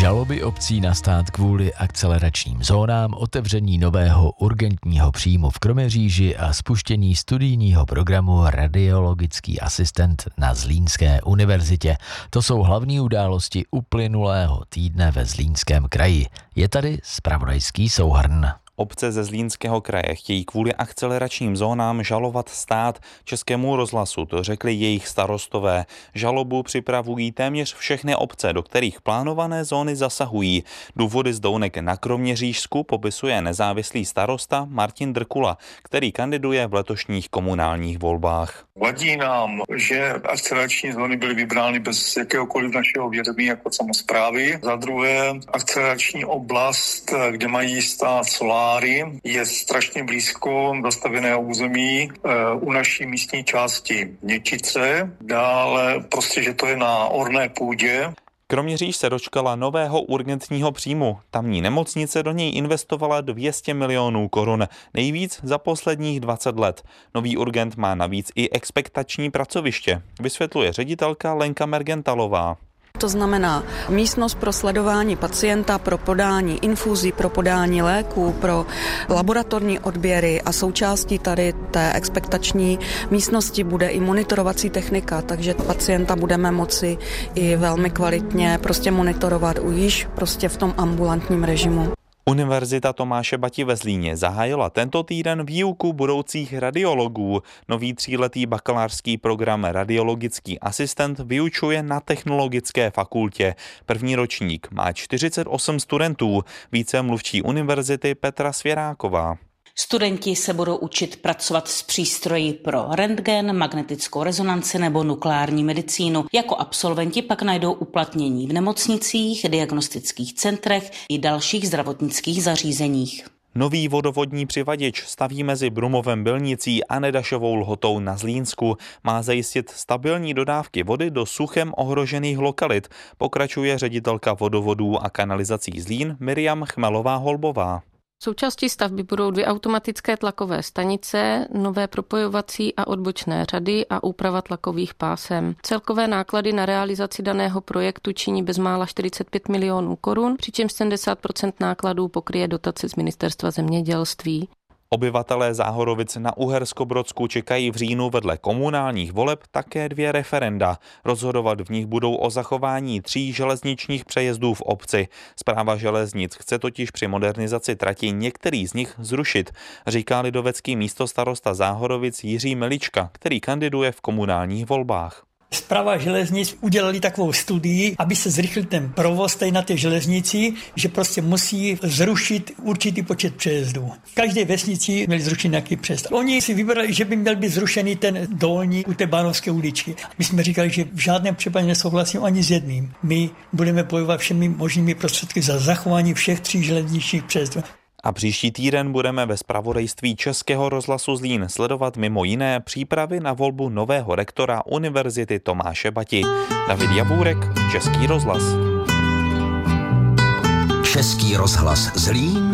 Žaloby obcí na stát kvůli akceleračním zónám, otevření nového urgentního příjmu v Kroměříži a spuštění studijního programu Radiologický asistent na Zlínské univerzitě. To jsou hlavní události uplynulého týdne ve Zlínském kraji. Je tady zpravodajský souhrn. Obce ze Zlínského kraje chtějí kvůli akceleračním zónám žalovat stát. Českému rozhlasu to řekli jejich starostové. Žalobu připravují téměř všechny obce, do kterých plánované zóny zasahují. Důvody zdounek na Kroměřížsku popisuje nezávislý starosta Martin Drkula, který kandiduje v letošních komunálních volbách. Vadí nám, že akcelerační zóny byly vybrány bez jakéhokoliv našeho vědomí jako samosprávy. Za druhé, akcelerační oblast, kde mají stát soláry, je strašně blízko zastavěného území u naší místní části Něčice. Dále prostě, že to je na orné půdě. Kroměříž se dočkala nového urgentního příjmu. Tamní nemocnice do něj investovala 200 milionů korun, nejvíc za posledních 20 let. Nový urgent má navíc i expektační pracoviště, vysvětluje ředitelka Lenka Mergentalová. To znamená místnost pro sledování pacienta, pro podání infuzí, pro podání léků, pro laboratorní odběry a součástí tady té expektační místnosti bude i monitorovací technika, takže pacienta budeme moci i velmi kvalitně monitorovat již v tom ambulantním režimu. Univerzita Tomáše Bati ve Zlíně zahájila tento týden výuku budoucích radiologů. Nový 3letý bakalářský program Radiologický asistent vyučuje na Technologické fakultě. První ročník má 48 studentů, více mluvčí univerzity Petra Svěráková. Studenti se budou učit pracovat s přístroji pro rentgen, magnetickou rezonanci nebo nukleární medicínu. Jako absolventi pak najdou uplatnění v nemocnicích, diagnostických centrech i dalších zdravotnických zařízeních. Nový vodovodní přivaděč staví mezi Brumovem Bylnicí a Nedašovou Lhotou na Zlínsku. Má zajistit stabilní dodávky vody do suchem ohrožených lokalit, pokračuje ředitelka vodovodů a kanalizací Zlín Miriam Chmelová-Holbová. Součástí stavby budou 2 automatické tlakové stanice, nové propojovací a odbočné řady a úprava tlakových pásem. Celkové náklady na realizaci daného projektu činí bezmála 45 milionů korun, přičemž 70% nákladů pokryje dotace z Ministerstva zemědělství. Obyvatelé Záhorovic na Uherskobrodsku čekají v říjnu vedle komunálních voleb také 2 referenda. Rozhodovat v nich budou o zachování 3 železničních přejezdů v obci. Správa železnic chce totiž při modernizaci trati některý z nich zrušit, říká lidovecký místostarosta Záhorovic Jiří Melička, který kandiduje v komunálních volbách. Správa železnic udělali takovou studii, aby se zrychlil ten provoz tady na té železnici, že musí zrušit určitý počet přejezdů. V každé vesnici měli zrušit nějaký přejezd. Oni si vybrali, že by měl být zrušený ten dolní u té Bánovské uličky. My jsme říkali, že v žádném případě nesouhlasím ani s jedním. My budeme bojovat všemi možnými prostředky za zachování všech 3 železničních přejezdů. A příští týden budeme ve zpravodajství Českého rozhlasu Zlín sledovat mimo jiné přípravy na volbu nového rektora Univerzity Tomáše Bati. David Javůrek, Český rozhlas. Český rozhlas Zlín.